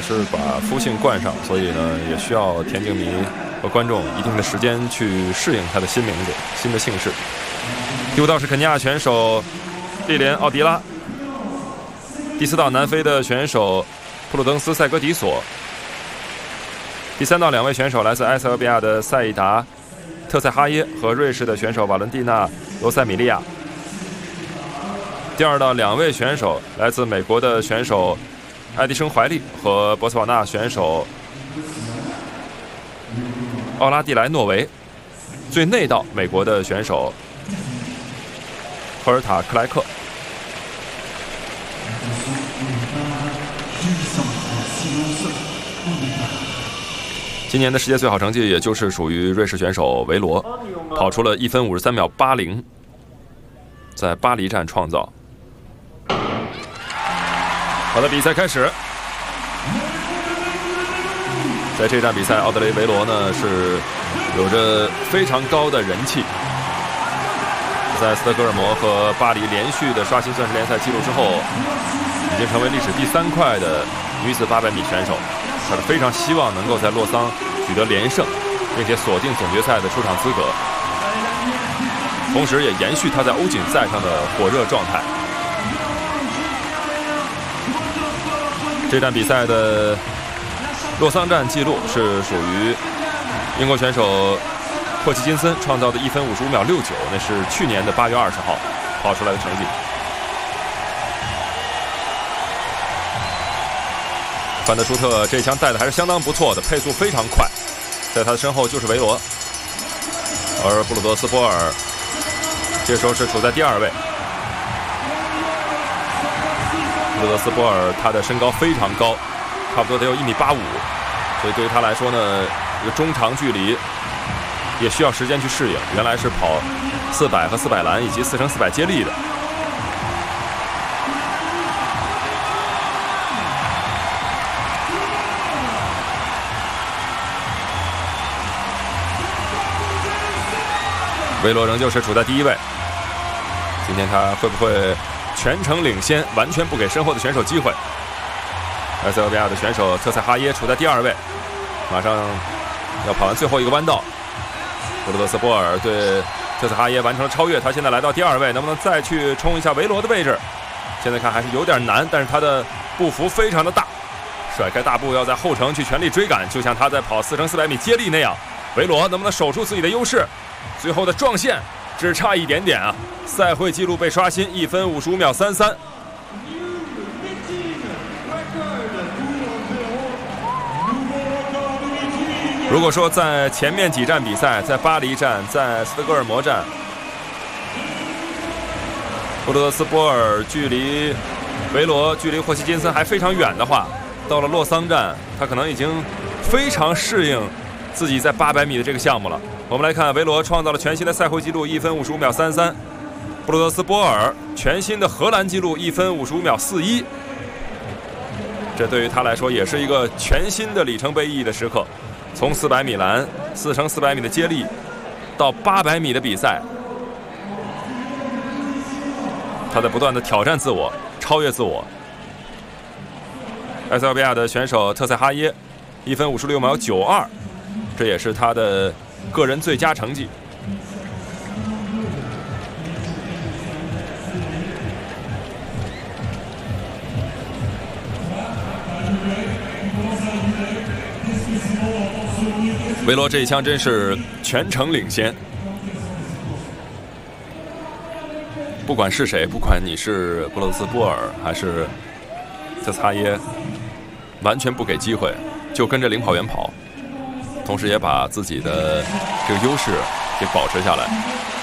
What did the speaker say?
是把肤性冠上，所以呢，也需要田径迷和观众一定的时间去适应他的新名字、新的姓氏。第5道是肯尼亚选手利莲·奥迪拉，第4道南非的选手普鲁登斯·塞格迪索，第3道2位选手来自埃塞俄比亚的塞义达·特塞哈耶和瑞士的选手瓦伦蒂娜·罗塞米利亚。第2道2位选手来自美国的选手爱迪生·怀利和博茨瓦纳选手奥拉蒂莱诺维。最内道美国的选手赫尔塔·克莱克。今年的世界最好成绩也就是属于瑞士选手维罗，跑出了1分53秒80，在巴黎站创造。好的，比赛开始。在这站比赛，奥德雷·维罗呢是有着非常高的人气。在斯德哥尔摩和巴黎连续的刷新钻石联赛纪录之后，已经成为历史第3快的女子800米选手。她是非常希望能够在洛桑取得连胜，并且锁定总决赛的出场资格，同时也延续她在欧锦赛上的火热状态。这站比赛的洛桑站纪录是属于英国选手霍奇金森创造的1分55秒69，那是去年的8月20号跑出来的成绩。范德舒特这枪带的还是相当不错的，配速非常快，在他的身后就是维罗，而布鲁德斯波尔这时候是处在第2位。布鲁德斯波尔他的身高非常高，差不多得有1.85米，所以对于他来说呢，一个中长距离也需要时间去适应。原来是跑400和400栏以及4x400接力的。维罗仍旧是处在第1位，今天他会不会全程领先，完全不给身后的选手机会？埃塞俄比亚的选手特塞哈耶处在第2位，马上要跑完最后一个弯道。布鲁德斯波尔对特塞哈耶完成了超越，他现在来到第2位，能不能再去冲一下维罗的位置？现在看还是有点难，但是他的步幅非常的大，甩开大步要在后程去全力追赶，就像他在跑4x400米接力那样。维罗能不能守住自己的优势？最后的撞线只差一点点啊！赛会纪录被刷新，1分55秒33。如果说在前面几站比赛，在巴黎站、在斯德哥尔摩站，布鲁德斯波尔距离维罗、距离霍奇金森还非常远的话，到了洛桑站，他可能已经非常适应自己在800米的这个项目了。我们来看，维罗创造了全新的赛会纪录1分55秒33，布鲁德斯波尔全新的荷兰纪录1分55秒41。这对于他来说也是一个全新的里程碑意义的时刻。从400米栏、4x400米的接力到800米的比赛，他在不断的挑战自我，超越自我。埃塞俄比亚的选手特塞哈耶1分56秒92，这也是他的个人最佳成绩。维罗这一枪真是全程领先，不管是谁，不管你是布鲁斯波尔还是特斯哈耶，完全不给机会，就跟着领跑员跑，同时也把自己的这个优势给保持下来。